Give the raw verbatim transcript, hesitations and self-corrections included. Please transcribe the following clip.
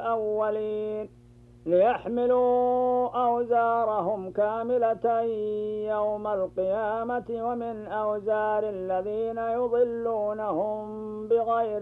الأولين ليحملوا أوزارهم كاملة يوم القيامة ومن أوزار الذين يضلونهم بغير